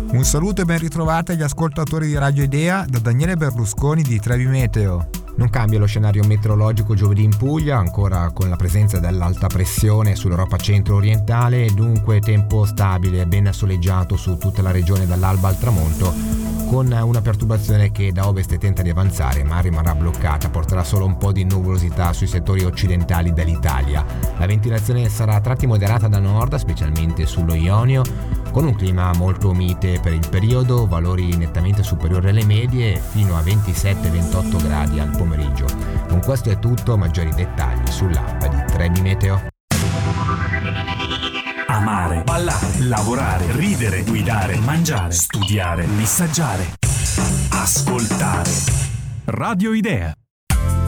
Un saluto e ben ritrovati agli ascoltatori di Radio Idea da Daniele Berlusconi di Trebi Meteo. Non cambia lo scenario meteorologico giovedì in Puglia, ancora con la presenza dell'alta pressione sull'Europa centro-orientale e dunque tempo stabile e ben soleggiato su tutta la regione dall'alba al tramonto, con una perturbazione che da ovest tenta di avanzare ma rimarrà bloccata, porterà solo un po' di nuvolosità sui settori occidentali dell'Italia. La ventilazione sarà a tratti moderata da nord, specialmente sullo Ionio, con un clima molto mite per il periodo, valori nettamente superiori alle medie fino a 27-28 gradi al pomeriggio. Con questo è tutto, maggiori dettagli sull'app di Trebi Meteo. Amare, ballare, lavorare, ridere, guidare, mangiare, studiare, messaggiare, ascoltare. Radio Idea.